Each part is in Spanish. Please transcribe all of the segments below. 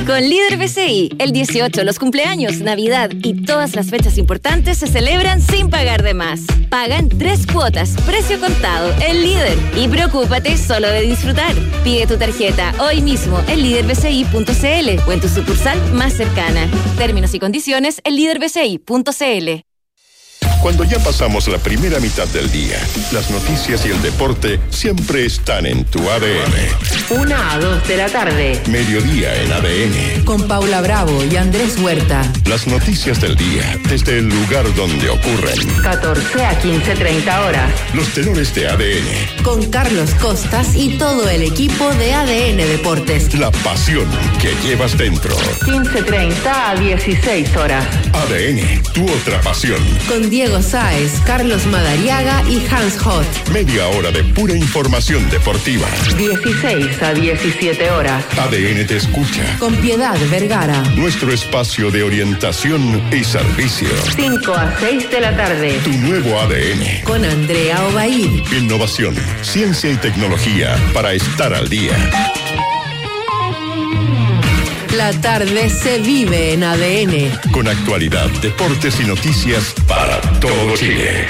Con Líder BCI, el 18, los cumpleaños, Navidad y todas las fechas importantes se celebran sin pagar de más. Paga en 3 cuotas, precio contado, el Líder. Y preocúpate solo de disfrutar. Pide tu tarjeta hoy mismo en liderbci.cl o en tu sucursal más cercana. Términos y condiciones en liderbci.cl. Cuando ya pasamos la primera mitad del día, las noticias y el deporte siempre están en tu ADN. 1 a 2 de la tarde. Mediodía en ADN. Con Paula Bravo y Andrés Huerta. Las noticias del día desde el lugar donde ocurren. 14 a 15:30 horas. Los tenores de ADN. Con Carlos Costas y todo el equipo de ADN Deportes. La pasión que llevas dentro. 15:30 a 16 horas. ADN, tu otra pasión. Con Diego Sáez, Carlos Madariaga y Hans Hott. Media hora de pura información deportiva. 16 a 17 horas. ADN te escucha. Con Piedad Vergara. Nuestro espacio de orientación y servicio. 5 a 6 de la tarde. Tu nuevo ADN. Con Andrea Obaid. Innovación, ciencia y tecnología para estar al día. La tarde se vive en ADN. Con actualidad, deportes y noticias para todo Chile.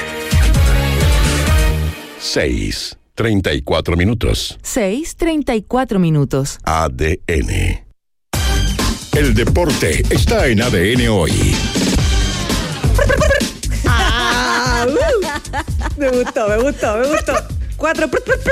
6:34 minutos. 6:34 minutos. ADN. El deporte está en ADN hoy. Me gustó. 4.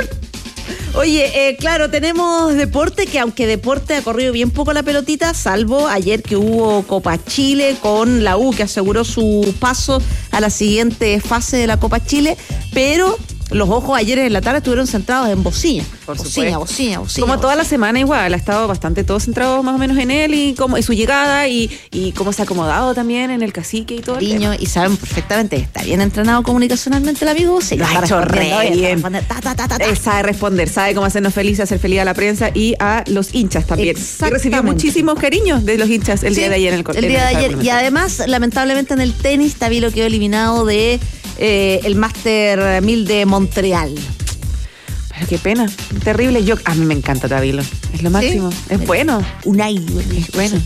Oye, claro, tenemos deporte, que aunque deporte ha corrido bien poco la pelotita, salvo ayer que hubo Copa Chile con la U, que aseguró su paso a la siguiente fase de la Copa Chile, pero los ojos ayer en la tarde estuvieron centrados en Bocina. Bocina. Como toda la semana igual, ha estado bastante todo centrado más o menos en él y su llegada y cómo se ha acomodado también en el cacique y todo. Niño, y saben perfectamente, está bien entrenado comunicacionalmente el amigo Bocina. Lo ha hecho re bien. Sabe responder, sabe cómo hacernos felices, hacer feliz a la prensa y a los hinchas también. Y recibió muchísimos cariños de los hinchas el día de ayer en el colegio. El día de ayer. Y además, lamentablemente en el tenis, Tabilo quedó eliminado de el Master 1000 de Montreal. Pero qué pena, terrible. A mí me encanta Tabilo, es lo máximo. ¿Sí? Es bueno. Es bueno.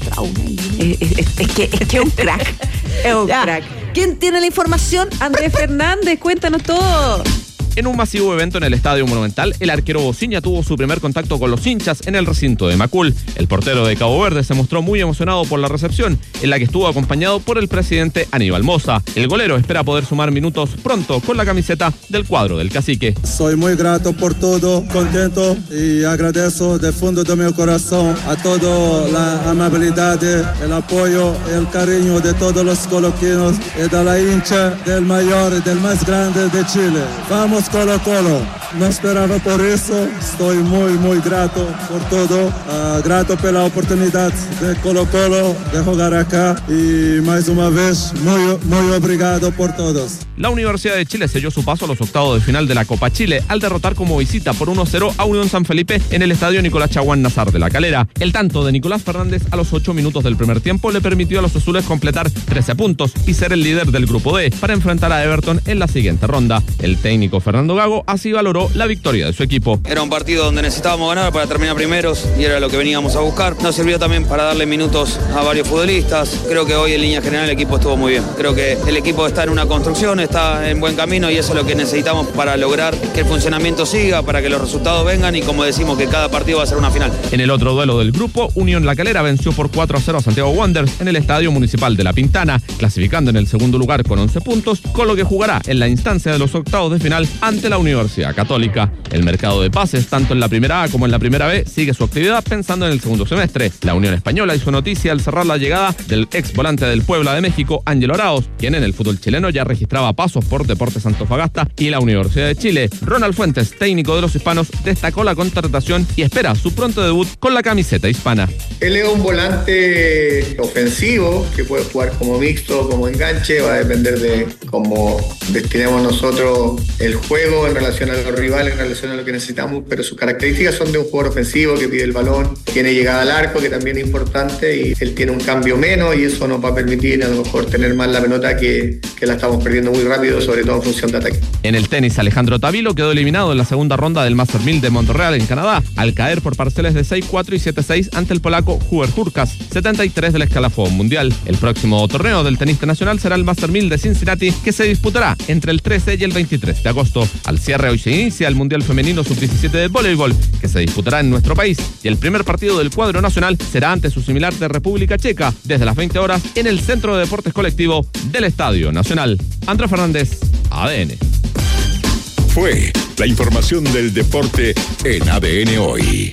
Es que es un crack. Es un crack. ¿Quién tiene la información? Andrés Fernández, cuéntanos todo. En un masivo evento en el Estadio Monumental, el arquero Bociña tuvo su primer contacto con los hinchas en el recinto de Macul. El portero de Cabo Verde se mostró muy emocionado por la recepción, en la que estuvo acompañado por el presidente Aníbal Mosa. El golero espera poder sumar minutos pronto con la camiseta del cuadro del cacique. Soy muy grato por todo, contento y agradezco del fondo de mi corazón a toda la amabilidad, el apoyo, el cariño de todos los coloquinos y de la hincha del mayor y del más grande de Chile. Vamos Colo Colo, no esperaba por eso, estoy muy grato por todo, grato por la oportunidad de Colo Colo de jugar acá y más una vez muy obrigado por todos. La Universidad de Chile selló su paso a los octavos de final de la Copa Chile al derrotar como visita por 1-0 a Unión San Felipe en el estadio Nicolás Chaguán Nazar de La Calera. El tanto de Nicolás Fernández a los 8 minutos del primer tiempo le permitió a los azules completar 13 puntos y ser el líder del grupo D para enfrentar a Everton en la siguiente ronda. El técnico Fernando Gago así valoró la victoria de su equipo. Era un partido donde necesitábamos ganar para terminar primeros y era lo que veníamos a buscar. Nos sirvió también para darle minutos a varios futbolistas. Creo que hoy en línea general el equipo estuvo muy bien. Creo que el equipo está en una construcción, está en buen camino y eso es lo que necesitamos para lograr que el funcionamiento siga, para que los resultados vengan y como decimos que cada partido va a ser una final. En el otro duelo del grupo, Unión La Calera venció por 4-0 a Santiago Wanderers en el Estadio Municipal de La Pintana, clasificando en el segundo lugar con 11 puntos, con lo que jugará en la instancia de los octavos de final ante la Universidad Católica. El mercado de pases, tanto en la primera A como en la primera B, sigue su actividad pensando en el segundo semestre. La Unión Española hizo noticia al cerrar la llegada del ex volante del Puebla de México, Ángel Arauz, quien en el fútbol chileno ya registraba pasos por Deportes Antofagasta y la Universidad de Chile. Ronald Fuentes, técnico de los hispanos, destacó la contratación y espera su pronto debut con la camiseta hispana. Él es un volante ofensivo que puede jugar como mixto, como enganche, va a depender de cómo destinemos nosotros el juego en relación a los rivales, en relación a lo que necesitamos, pero sus características son de un jugador ofensivo que pide el balón, tiene llegada al arco, que también es importante, y él tiene un cambio menos y eso nos va a permitir a lo mejor tener más la pelota que la estamos perdiendo muy rápido, sobre todo en función de ataque. En el tenis, Alejandro Tavilo quedó eliminado en la segunda ronda del Master 1000 de Montreal en Canadá, al caer por parciales de 6-4 y 7-6 ante el polaco Hubert Hurkacz, 73 del escalafón mundial. El próximo torneo del tenista nacional será el Master 1000 de Cincinnati, que se disputará entre el 13 y el 23 de agosto. Al cierre hoy se inicia el Mundial Femenino Sub-17 de voleibol, que se disputará en nuestro país, y el primer partido del cuadro nacional será ante su similar de República Checa, desde las 20 horas en el Centro de Deportes Colectivo del Estadio Nacional. Andrés Fernández, ADN. Fue la información del deporte en ADN Hoy.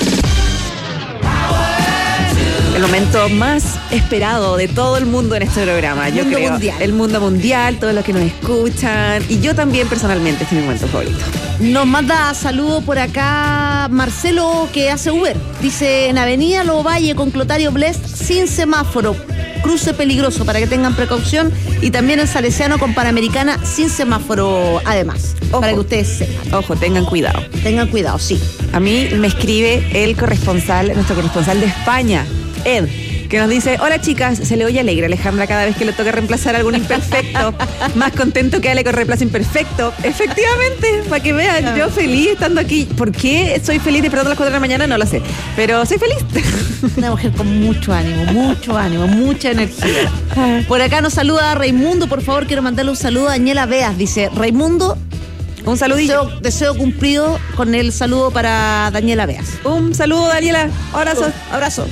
El momento más esperado de todo el mundo en este programa, yo creo. Mundial. El mundo mundial, todos los que nos escuchan, y yo también personalmente, este es mi momento favorito. Nos manda saludo por acá Marcelo, que hace Uber. Dice, en Avenida Lobo Valle con Clotario Blest, sin semáforo, cruce peligroso, para que tengan precaución. Y también en Salesiano con Panamericana, sin semáforo, además. Ojo, para que ustedes sepan. Ojo, tengan cuidado. Tengan cuidado, sí. A mí me escribe el corresponsal, nuestro corresponsal de España, Ed, que nos dice: hola chicas, se le oye alegre a Alejandra cada vez que le toca reemplazar algún imperfecto. Más contento que Ale con reemplazo imperfecto. Efectivamente, para que vean, yo feliz estando aquí. ¿Por qué soy feliz despertando a las 4 de la mañana? No lo sé, pero soy feliz. Una mujer con mucho ánimo, mucha energía. Por acá nos saluda Raimundo, por favor, quiero mandarle un saludo a Daniela Beas. Dice, Raimundo, un saludillo. Deseo cumplido con el saludo para Daniela Beas. Un saludo, Daniela. Abrazo.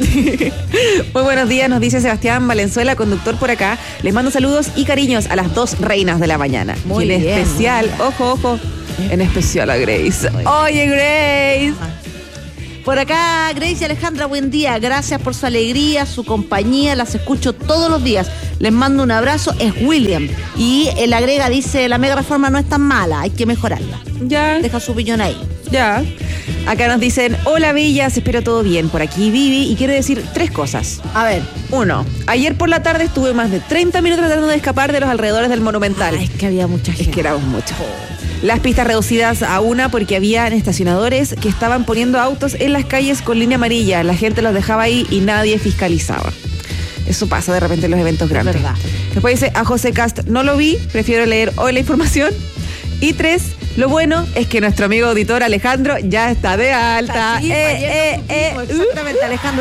Muy buenos días, nos dice Sebastián Valenzuela, conductor por acá. Les mando saludos y cariños a las dos reinas de la mañana. Muy y en bien, especial, ojo, en especial a Grace. Oye, Grace. Por acá, Grace y Alejandra, buen día. Gracias por su alegría, su compañía. Las escucho todos los días. Les mando un abrazo. Es William. Y él agrega, dice, la mega reforma no es tan mala, hay que mejorarla. Ya. Deja su opinión ahí. Ya. Acá nos dicen, hola Villas, espero todo bien. Por aquí Vivi, y quiero decir 3 cosas. A ver. 1, ayer por la tarde estuve más de 30 minutos tratando de escapar de los alrededores del Monumental. Es que había mucha gente. Es que éramos muchos. Las pistas reducidas a 1 porque habían estacionadores que estaban poniendo autos en las calles con línea amarilla. La gente los dejaba ahí y nadie fiscalizaba. Eso pasa de repente en los eventos grandes. Es verdad. Después dice, a José Cast no lo vi, prefiero leer hoy la información. Y 3, lo bueno es que nuestro amigo auditor Alejandro ya está de alta. Sí, exactamente, Alejandro.